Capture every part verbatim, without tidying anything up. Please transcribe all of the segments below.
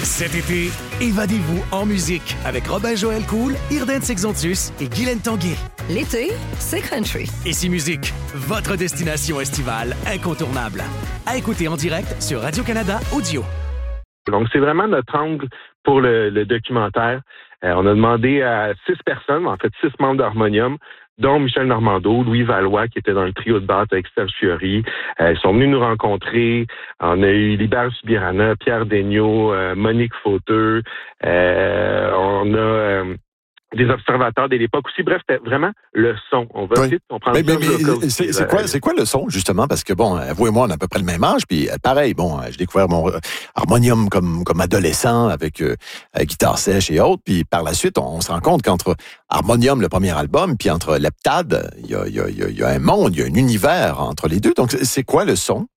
Cet été, évadez-vous en musique avec Robin-Joël Cool, Irden Sexontus et Guylaine Tanguay. L'été, c'est country. Ici Musique, votre destination estivale incontournable. À écouter en direct sur Radio-Canada Audio. Donc, c'est vraiment notre angle pour le, le documentaire. Euh, on a demandé à six personnes, en fait six membres d'Harmonium, dont Michel Normando, Louis Valois, qui était dans le trio de basse avec Serge Fiori. Euh, ils sont venus nous rencontrer. On a eu Libère Subirana, Pierre Daigneault, euh, Monique Fauteux. Euh, on a... Euh, des observateurs de l'époque aussi. Bref, c'était vraiment le son. On va oui. essayer de comprendre mais, mais, ça. mais, c'est, c'est, quoi, c'est quoi le son, justement? Parce que, bon, vous et moi, on a à peu près le même âge, puis pareil, bon, j'ai découvert mon harmonium comme, comme adolescent avec euh, guitare sèche et autres, puis par la suite, on, on se rend compte qu'entre Harmonium, le premier album, puis entre Leptade, il y a, y, a, y, a, y a un monde, il y a un univers entre les deux. Donc, c'est quoi le son?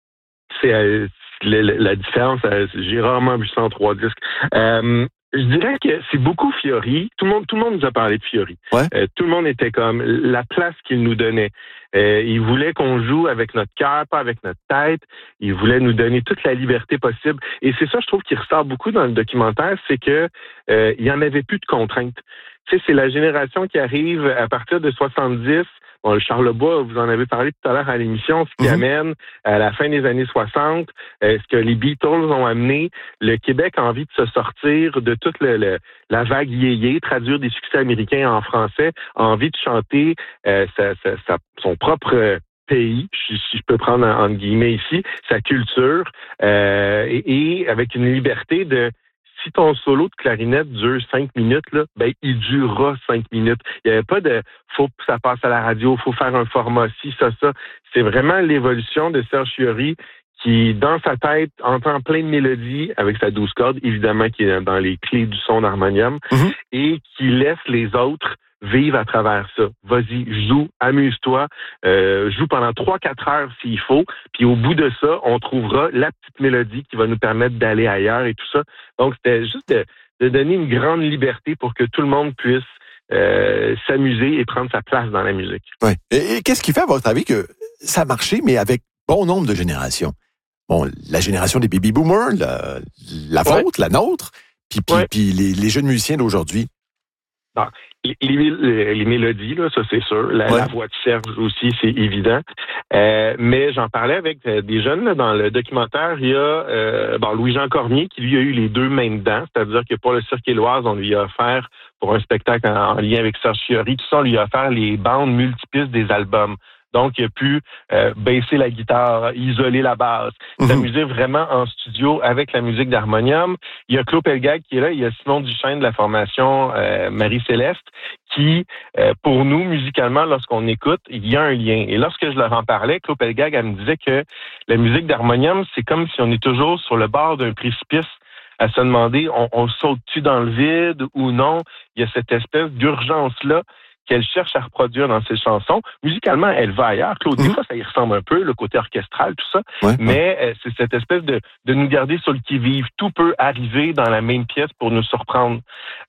C'est euh, la, la différence. Euh, j'ai rarement vu ça en trois disques. Euh, Je dirais que c'est beaucoup Fiori. Tout le monde, tout le monde nous a parlé de Fiori. Ouais. Euh, tout le monde était comme la place qu'il nous donnait. Euh, il voulait qu'on joue avec notre cœur, pas avec notre tête. Il voulait nous donner toute la liberté possible. Et c'est ça, je trouve, qui ressort beaucoup dans le documentaire, c'est que euh, il y en avait plus de contraintes. Tu sais, c'est la génération qui arrive à partir de soixante-dix. Bon, le Charlebois, vous en avez parlé tout à l'heure à l'émission, ce qui mm-hmm. amène à la fin des années soixante, euh, ce que les Beatles ont amené, le Québec a envie de se sortir de toute le, le, la vague yéyé, traduire des succès américains en français, a envie de chanter euh, sa, sa, sa, son propre pays, si je peux prendre entre guillemets ici, sa culture, euh, et, et avec une liberté de... Si ton solo de clarinette dure cinq minutes, là, ben, il durera cinq minutes. Il n'y avait pas de « faut que ça passe à la radio, faut faire un format ci, ça, ça ». C'est vraiment l'évolution de Serge Fiori qui, dans sa tête, entend plein de mélodies avec sa douze cordes, évidemment, qui est dans les clés du son d'harmonium, mm-hmm. et qui laisse les autres vivre à travers ça. Vas-y, joue, amuse-toi, euh, joue pendant trois quatre heures s'il faut, puis au bout de ça, on trouvera la petite mélodie qui va nous permettre d'aller ailleurs et tout ça. Donc, c'était juste de, de donner une grande liberté pour que tout le monde puisse euh, s'amuser et prendre sa place dans la musique. Oui. Et, et qu'est-ce qui fait, à votre avis, que ça a marché, mais avec bon nombre de générations? Bon, la génération des baby boomers, la, la vôtre, ouais. la nôtre, puis, puis, ouais. puis les, les jeunes musiciens d'aujourd'hui. Bon, les, les, les mélodies, là, ça c'est sûr. La, ouais. la voix de Serge aussi, c'est évident. Euh, mais j'en parlais avec des jeunes là, dans le documentaire. Il y a euh, bon, Louis-Jean Cormier qui lui a eu les deux mains dedans, c'est-à-dire que pour le Cirque Éloise, on lui a offert pour un spectacle en, en lien avec Serge Fiori, tout ça, on lui a offert les bandes multipistes des albums. Donc, il a pu euh, baisser la guitare, isoler la basse, mm-hmm. s'amuser vraiment en studio avec la musique d'harmonium. Il y a Claude Pelgag qui est là, il y a Simon Duchesne de la formation euh, Marie-Céleste qui, euh, pour nous, musicalement, lorsqu'on écoute, il y a un lien. Et lorsque je leur en parlais, Claude Pelgag, elle me disait que la musique d'harmonium, c'est comme si on est toujours sur le bord d'un précipice à se demander, on, on saute-tu dans le vide ou non? Il y a cette espèce d'urgence-là qu'elle cherche à reproduire dans ses chansons. Musicalement, elle va ailleurs. Claude, mmh. des fois, ça y ressemble un peu, le côté orchestral, tout ça. Ouais, mais ouais. Euh, c'est cette espèce de, de nous garder sur le qui-vive. Tout peut arriver dans la même pièce pour nous surprendre.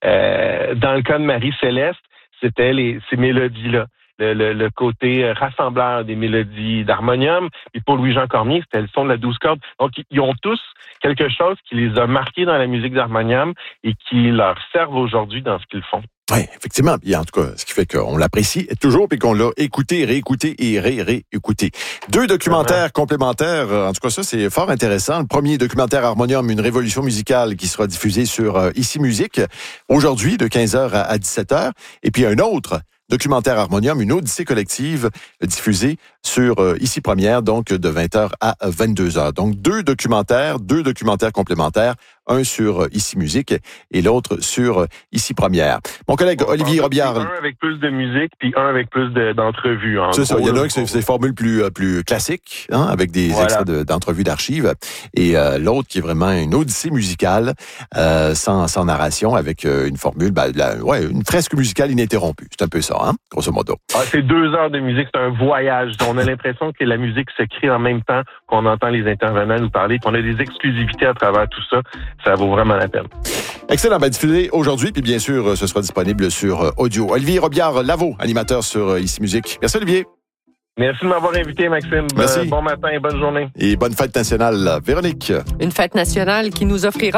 Euh, dans le cas de Marie-Céleste, c'était les, ces mélodies-là. Le, le, le côté rassembleur des mélodies d'harmonium. Et pour Louis-Jean Cormier, c'était le son de la douze cordes. Donc, ils ont tous quelque chose qui les a marqués dans la musique d'harmonium et qui leur servent aujourd'hui dans ce qu'ils font. Oui, effectivement. Puis en tout cas, ce qui fait qu'on l'apprécie toujours puis qu'on l'a écouté, réécouté et ré-réécouté. Deux documentaires uh-huh. complémentaires. En tout cas, ça, c'est fort intéressant. Le premier documentaire Harmonium, une révolution musicale qui sera diffusé sur euh, Ici Musique aujourd'hui de quinze heures à dix-sept heures. Et puis un autre documentaire Harmonium, une odyssée collective diffusée sur euh, Ici Première, donc de vingt heures à vingt-deux heures. Donc deux documentaires, deux documentaires complémentaires, un sur euh, Ici Musique et l'autre sur euh, Ici Première. Mon collègue bon, Olivier Robillard. Un avec plus de musique, puis un avec plus de, d'entrevues. En c'est gros, ça, il y en a un là, qui c'est des formules plus, plus classiques, hein, avec des voilà. extraits de, d'entrevues d'archives, et euh, l'autre qui est vraiment une odyssée musicale, euh, sans, sans narration, avec euh, une formule, ben, la, ouais, une fresque musicale ininterrompue. C'est un peu ça, hein, grosso modo. Ah, c'est deux heures de musique, c'est un voyage. On a l'impression que la musique se crée en même temps qu'on entend les intervenants nous parler, qu'on a des exclusivités à travers tout ça. Ça vaut vraiment la peine. Excellent. Ben, diffusé aujourd'hui, puis bien sûr, ce sera disponible sur audio. Olivier Robillard-Lavaux, animateur sur Ici Musique. Merci, Olivier. Merci de m'avoir invité, Maxime. Merci. Bon matin et bonne journée. Et bonne fête nationale, Véronique. Une fête nationale qui nous offrira